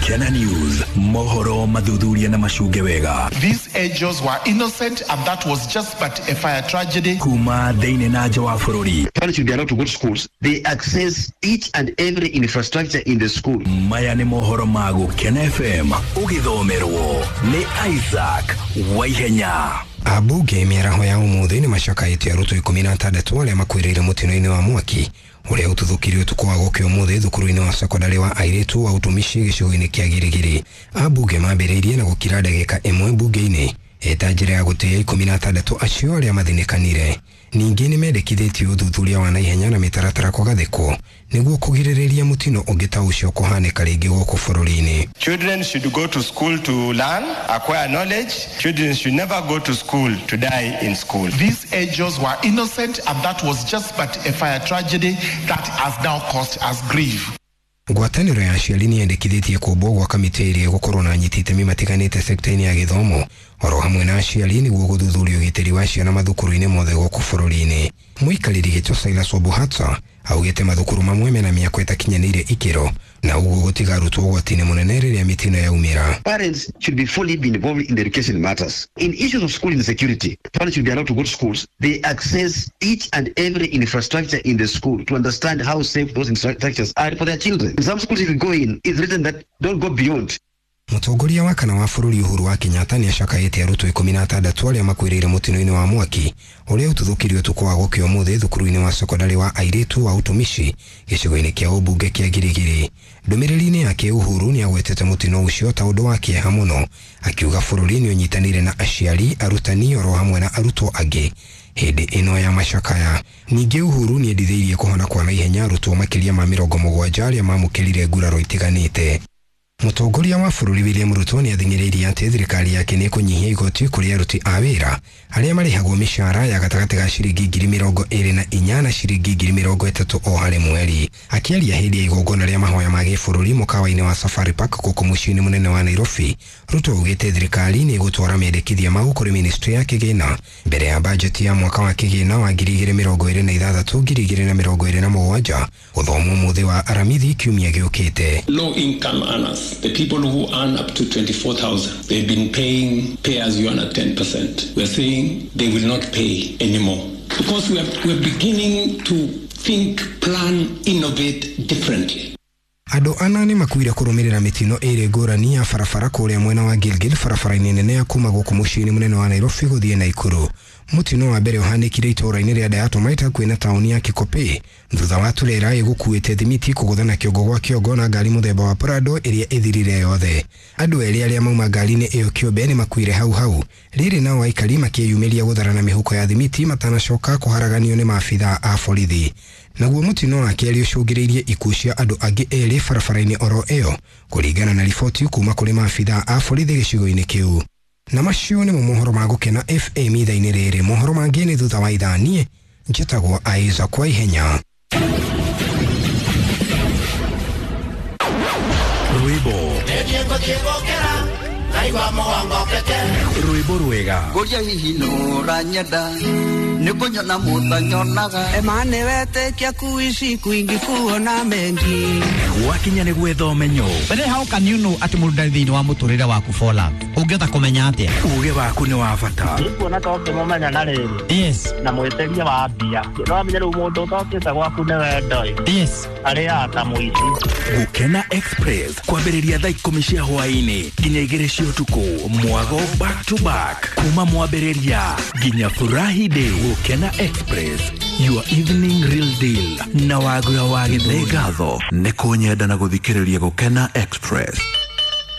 Gukena News, mohoro madhudhuria na mashuge wega. These angels were innocent and that was just but a fire tragedy. Kuma deine na jawa furori. Parents should be allowed to go to schools. They access each and every infrastructure in the school. Maya ni mohoro ma Gukena FM. Ugithomerwo ni Isaac Waihenya. Abunge mĩaraho ya ũmũthĩ nĩ macakaĩte arutwo 16 arĩa makuĩrĩire mũtino-inĩ wa mwaki ũrĩa ũtũthũkirie ũtukũ wa gũkĩa ũmũthĩ thukuru-inĩ wa sekondari wa airĩtu wa utumishi gĩcigo-inĩ kĩa Girigiri. Abunge mambĩrĩirie na gũkira ndagĩka ĩmwe bunge-inĩ eta njĩra ya gũtĩĩa 16 acio arĩa mathĩnĩkanire. Ningĩ nĩ mendekithĩtie ũthuthuria wa naihenya na mĩtaratara kũgathĩkwo nĩguo kũgirĩrĩria mũtino ũngĩ ta ũcio kũhanĩka rĩngĩ gũkũ bũrũri-inĩ. Children should go to school to learn, acquire knowledge. Children should never go to school to die in school. These angels were innocent and that was just but a fire tragedy that has now caused us grief. Ngwatanĩro ya aciari nĩ yendekithĩtie kũmbwo gwa kamĩtĩ ĩrĩa gũkorwo na anyiti itemi matiganĩte sekta-inĩ ya gĩthomo oro hamwe na aciari nĩguo gũthuthuria ũgitĩri wa ciana mathukuru-inĩ mothe gũkũ bũrũri-inĩ. Mũikarĩri gĩtĩ Silas Obuhatsa augĩte mathukuru mamwe mena mĩako ĩtakinyanĩire ikĩro na ũguo gũtiga arutwo ũgwati-inĩ mũnene rĩrĩa mĩtino yaumĩra. Parents should be fully involved in the education matters. In issues of school insecurity, parents should be allowed to go to schools. They access each and every infrastructure in the school to understand how safe those infrastructures are for their children. In some schools, if you go in, it's written that don't go beyond. Mũtongoria wa kana wa bũrũri Uhuru wa Kenyatta nĩ acakaĩte arutwo 16 arĩa makuĩrĩire mũtino-inĩ wa mwaki ũrĩa ũtũthũkirie ũtukũ wa gũkĩa ũmũthĩ thukuru-inĩ wa sekondari wa airĩtu wa utumishi gĩcigo-inĩ kĩa ũmbunge kĩa Girigiri. Ndũmĩrĩri-inĩ yake Uhuru nĩ agwetete mũtino ũcio ta ũndũ wa kĩeha mũno, akiuga bũrũri nĩ ũnyitanĩire na aciari, arutani oro hamwe na arutwo angĩ hĩndĩ ĩno ya macakaya. Ningĩ Uhuru nĩ endithĩirie kũhona kwa naihenya arutwo makĩria ma 70 arĩa mamũkĩrire nguraro itiganĩte. Mũtongoria wa bũrũri William Ruto nĩ athing'ĩrĩirie atĩ thirikari yake nĩ kũnyihia igoti kũrĩ aruti a wĩra arĩa marĩhagwo mĩcara ya gatagatĩ ga ciringi 24,000 na ciringi 30,000 o harĩ mweri. Akĩaria hĩndĩ ya igongona rĩa mahoya ma gĩbũrũri mũkawa-inĩ wa Safari Park gũkũ mũciĩ-inĩ mũnene wa Nairobi, Ruto augĩte thirikari nĩ gũtwara mendekithia mau kũrĩ ministry ya kĩgĩna mbere ya bajeti ya mwaka wa kĩgĩna wa 2026-2027 gũthomwo ũmũthĩ wa aramithi kiumia gĩũkĩte. Low income earners, the people who earn up to 24,000, they've been paying pay as you earn at 10%. We're saying they will not pay anymore because we're beginning to think, plan, innovate differently. Andũ ana nĩ makuire kũrũmĩrĩra mĩtino ĩrĩ ngũrani ya barabara kũrĩa mwena wa Gilgil barabara-inĩ nene ya kuma gũkũ mũciĩ-inĩ mũnene wa Nairobi gũthiĩ Naikuru. Mũtino wa mbere ũhanĩkire itũũra-inĩ rĩa Dayato Maita kwĩna taũni ya Kikope thutha wa turera ĩgũkuĩte thimiti kũgũthana kĩongo gwa kĩongo na ngari mũthemba wa Prado ĩrĩa ĩthirire yothe. Andũ erĩ arĩa mauma ngari-inĩ ĩyo kĩũmbe nĩ makuire hau rĩrĩ nao aikari makĩyumĩria gũtharana mĩhuko ya thimiti matanacoka kũharaganio nĩ maabithaa a borithi. Naguo mũtino wa kerĩ ũcũngĩrĩirie ikuũ cia andũ angĩ erĩ barabara-inĩ oro ĩyo kũringana na riboti kuma kũrĩ maabithaa a borithi gĩcigo-inĩ kĩu. Na macio nĩ mohoro ma Gukena FM ithaa-inĩ rĩrĩ. Mohoro mangĩ nĩ thutha wa ithaa. Niĩ njĩtagwo Isaac Waihenya. Rwĩmbo rwega Goria hihi no ranyenda Nikunyona muta nyonaga Emane wete kia kuishi kuingi kuona mengi Wakinya nĩ gwetha ũmenyo. But how can you know ati mũrũdani thĩinĩ wa mũtũrĩre waku Fallout? Ũngĩhota kũmenya atĩa? Uge waku nĩ wa bata. Nĩkuona ta ũkĩmũmenya na rĩrĩ. Yes. Na mwĩtĩria wa mbia. No amenye rĩu mũndũ ũtokĩte gwaku nĩ wendo. Yes. Arĩa ta mũici. Gukena Express kwambĩrĩria thaa 10 cia hwaĩ-inĩ nginya 2 cia ũtukũ. Mwago back to back kuma mwambĩrĩria nginya furahi day. Gukena Express, your evening real deal na wagũra wa gĩthĩ. Nĩ ngatho nĩ kũnyenda na gũthikĩrĩria Gukena Express.